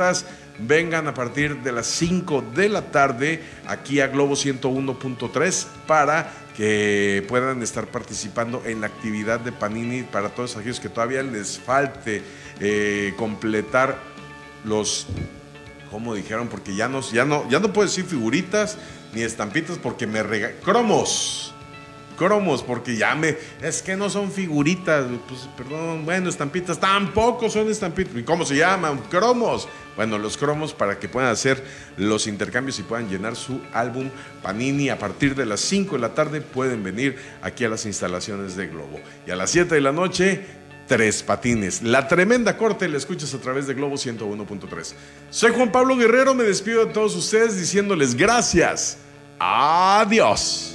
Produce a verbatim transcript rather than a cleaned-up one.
piñatas. Vengan a partir de las cinco de la tarde aquí a Globo ciento uno punto tres para que puedan estar participando en la actividad de Panini para todos aquellos que todavía les falte eh, completar los, ¿cómo dijeron? Porque ya no, ya no, ya no puedo decir figuritas ni estampitas porque me regalan cromos. Cromos, porque ya me... Es que no son figuritas, pues perdón, bueno, estampitas, tampoco son estampitas. ¿Y cómo se llaman? Cromos. Bueno, los cromos para que puedan hacer los intercambios y puedan llenar su álbum Panini. A partir de las cinco de la tarde pueden venir aquí a las instalaciones de Globo. Y a las siete de la noche, Tres Patines. La tremenda corte la escuchas a través de Globo ciento uno punto tres. Soy Juan Pablo Guerrero, me despido de todos ustedes diciéndoles gracias. Adiós.